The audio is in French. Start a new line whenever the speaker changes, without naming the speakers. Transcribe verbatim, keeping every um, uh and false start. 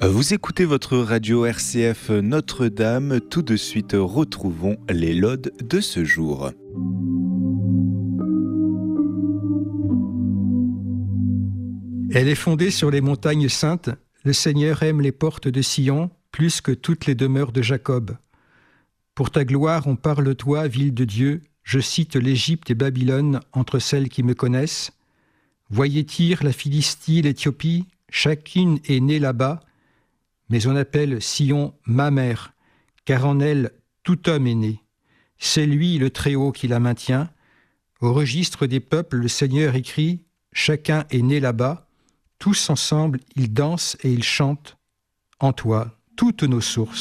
Vous écoutez votre radio R C F Notre-Dame. Tout de suite, retrouvons les laudes de ce jour.
Elle est fondée sur les montagnes saintes. Le Seigneur aime les portes de Sion plus que toutes les demeures de Jacob. Pour ta gloire, on parle toi, ville de Dieu. Je cite l'Égypte et Babylone entre celles qui me connaissent. Voyez Tyr, la Philistie, l'Éthiopie, chacune est née là-bas. Mais on appelle Sion ma mère, car en elle tout homme est né. C'est lui le Très-Haut qui la maintient. Au registre des peuples, le Seigneur écrit « Chacun est né là-bas ». Tous ensemble, ils dansent et ils chantent. En toi, toutes nos sources.